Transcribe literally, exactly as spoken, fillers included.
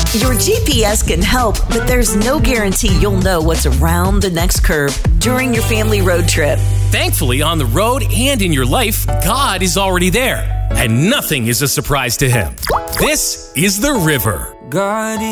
Your G P S can help, but there's no guarantee you'll know what's around the next curve during your family road trip. Thankfully, on the road and in your life, God is already there, and nothing is a surprise to Him. This is The River. God